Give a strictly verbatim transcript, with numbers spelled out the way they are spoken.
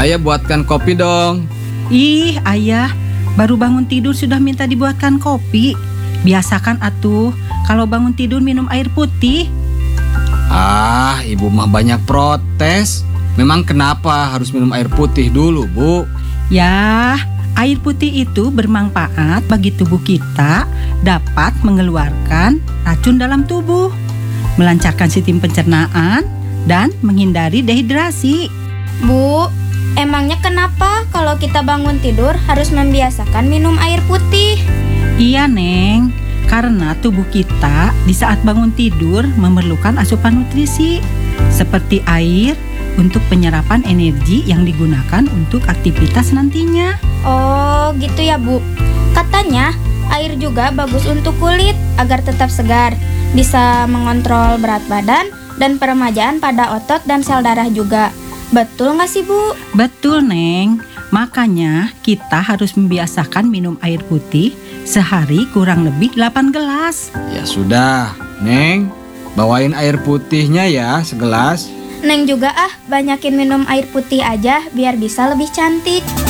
Ayah buatkan kopi dong. Ih, ayah, baru bangun tidur sudah minta dibuatkan kopi. Biasakan atuh, kalau bangun tidur minum air putih. Ah, ibu mah banyak protes. Memang kenapa harus minum air putih dulu, Bu? Ya, air putih itu bermanfaat bagi tubuh kita, dapat mengeluarkan racun dalam tubuh, melancarkan sistem pencernaan, dan menghindari dehidrasi. Bu, emangnya kenapa kalau kita bangun tidur harus membiasakan minum air putih? Iya, Neng, karena tubuh kita di saat bangun tidur memerlukan asupan nutrisi seperti air untuk penyerapan energi yang digunakan untuk aktivitas nantinya. Oh, gitu ya, Bu. Katanya air juga bagus untuk kulit agar tetap segar, bisa mengontrol berat badan dan peremajaan pada otot dan sel darah juga. Betul nggak sih, Bu? Betul, Neng. Makanya kita harus membiasakan minum air putih sehari kurang lebih delapan gelas. Ya sudah, Neng. Bawain air putihnya ya, segelas. Neng juga ah, banyakin minum air putih aja biar bisa lebih cantik.